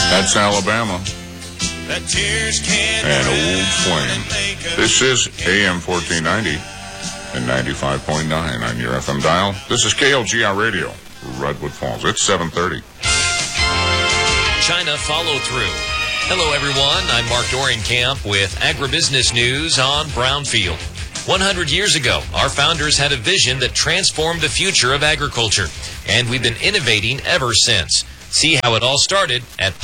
That's Alabama. And Old Flame. This is AM 1490 and 95.9 on your FM dial. This is KLGR Radio, Redwood Falls. It's 7:30. China follow through. Hello, everyone. I'm Mark Dorian-Camp with Agribusiness News on Brownfield. 100 years ago, our founders had a vision that transformed the future of agriculture, and we've been innovating ever since. See how it all started at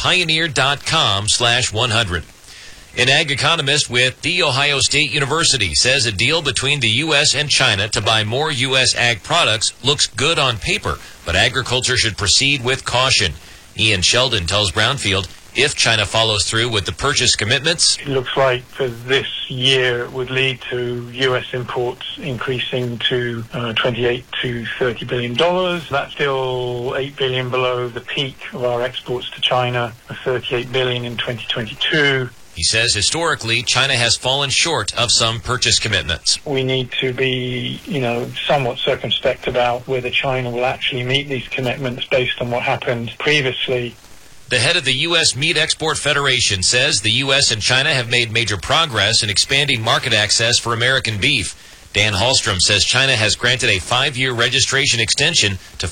pioneer.com/100. An ag economist with The Ohio State University says a deal between the U.S. and China to buy more U.S. ag products looks good on paper, but agriculture should proceed with caution. Ian Sheldon tells Brownfield if China follows through with the purchase commitments. It looks like for this year it would lead to U.S. imports increasing to $28 to $30 billion. That's still $8 billion below the peak of our exports to China of $38 billion in 2022. He says historically, China has fallen short of some purchase commitments. We need to be, somewhat circumspect about whether China will actually meet these commitments based on what happened previously. The head of the U.S. Meat Export Federation says the U.S. and China have made major progress in expanding market access for American beef. Dan Hallstrom says China has granted a 5-year registration extension to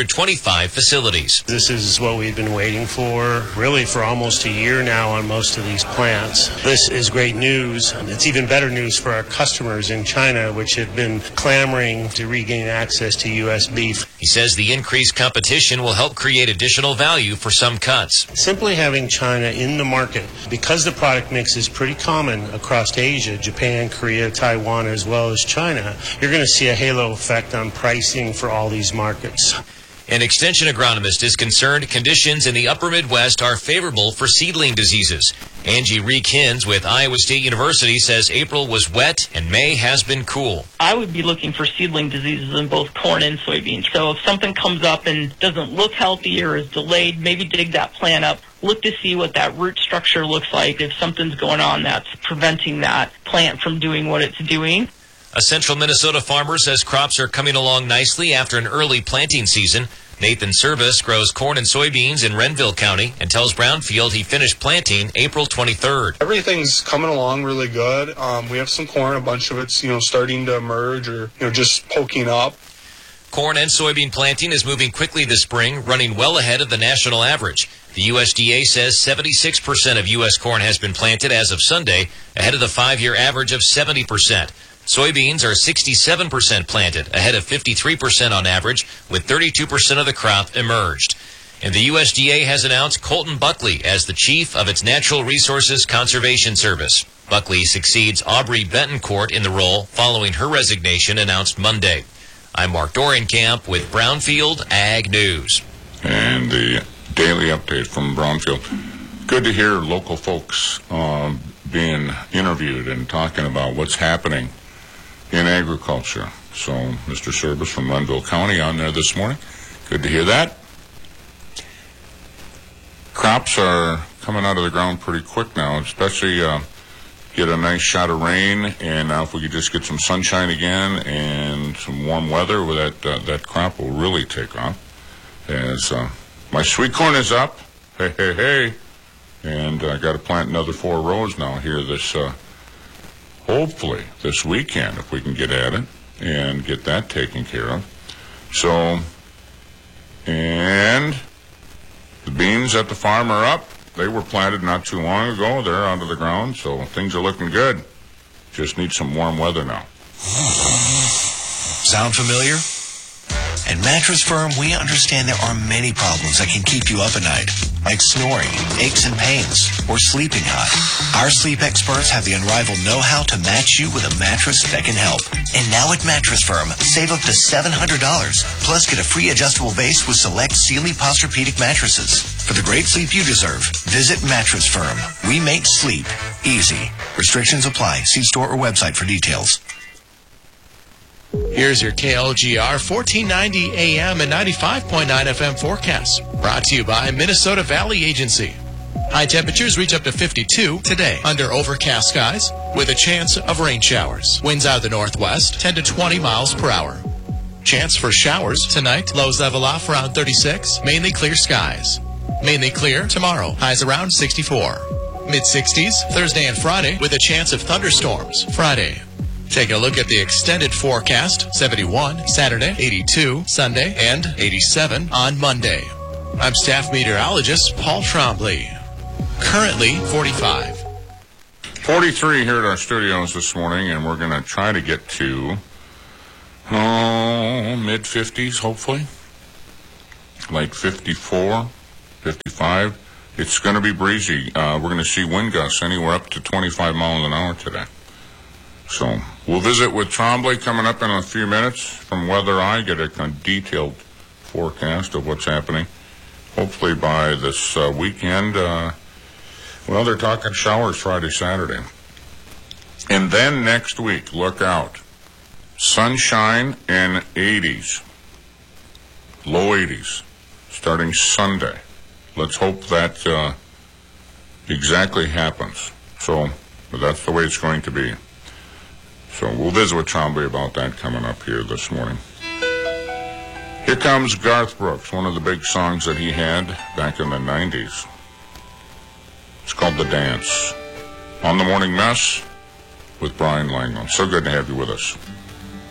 425 facilities. This is what we've been waiting for, really for almost a year now on most of these plants. This is great news, and it's even better news for our customers in China, which have been clamoring to regain access to U.S. beef. He says the increased competition will help create additional value for some cuts. Simply having China in the market, because the product mix is pretty common across Asia, Japan, Korea, Taiwan, as well as China, you're going to see a halo effect on pricing for all these markets. An extension agronomist is concerned conditions in the upper Midwest are favorable for seedling diseases. Angie Reek-Hins with Iowa State University says April was wet and May has been cool. I would be looking for seedling diseases in both corn and soybeans. So if something comes up and doesn't look healthy or is delayed, maybe dig that plant up. Look to see what that root structure looks like, if something's going on that's preventing that plant from doing what it's doing. A central Minnesota farmer says crops are coming along nicely after an early planting season. Nathan Service grows corn and soybeans in Renville County and tells Brownfield he finished planting April 23rd. Everything's coming along really good. We have some corn, a bunch of it's, starting to emerge or, just poking up. Corn and soybean planting is moving quickly this spring, running well ahead of the national average. The USDA says 76% of U.S. corn has been planted as of Sunday, ahead of the 5-year average of 70%. Soybeans are 67% planted, ahead of 53% on average, with 32% of the crop emerged. And the USDA has announced Colton Buckley as the chief of its Natural Resources Conservation Service. Buckley succeeds Aubrey Betancourt in the role following her resignation announced Monday. I'm Mark Dorian-Camp with Brownfield Ag News. And the daily update from Brownfield. Good to hear local folks being interviewed and talking about what's happening in agriculture. So, Mr. Service from Renville County on there this morning. Good to hear that. Crops are coming out of the ground pretty quick now, especially get a nice shot of rain, and now if we could just get some sunshine again and some warm weather, where that crop will really take off. As my sweet corn is up, hey, and I got to plant another 4 rows now here this hopefully this weekend, if we can get at it and get that taken care of. So, and the beans at the farm are up. They were planted not too long ago. They're out of the ground, so things are looking good. Just need some warm weather now. Sound familiar? At Mattress Firm, we understand there are many problems that can keep you up at night, like snoring, aches and pains, or sleeping high. Our sleep experts have the unrivaled know-how to match you with a mattress that can help. And now at Mattress Firm, save up to $700, plus get a free adjustable base with select Sealy Posturepedic mattresses. For the great sleep you deserve, visit Mattress Firm. We make sleep easy. Restrictions apply. See store or website for details. Here's your KLGR 1490 AM and 95.9 FM forecast. Brought to you by Minnesota Valley Agency. High temperatures reach up to 52 today under overcast skies with a chance of rain showers. Winds out of the northwest, 10 to 20 miles per hour. Chance for showers tonight. Lows level off around 36. Mainly clear skies. Mainly clear tomorrow. Highs around 64. Mid-60s Thursday and Friday with a chance of thunderstorms Friday. Take a look at the extended forecast. 71 Saturday, 82 Sunday, and 87 on Monday. I'm staff meteorologist Paul Trombley. Currently 45. 43 here at our studios this morning, and we're going to try to get to mid-50s, hopefully. Like 54, 55. It's going to be breezy. We're going to see wind gusts anywhere up to 25 miles an hour today. So we'll visit with Trombley coming up in a few minutes from Weather Eye, get a detailed forecast of what's happening. Hopefully by this weekend, well, they're talking showers Friday, Saturday. And then next week, look out. Sunshine and 80s. Low 80s. Starting Sunday. Let's hope that exactly happens. So that's the way it's going to be. So we'll visit with Trombley about that coming up here this morning. Here comes Garth Brooks, one of the big songs that he had back in the 90s. It's called The Dance. On the Morning Mess with Brian Langland. So good to have you with us.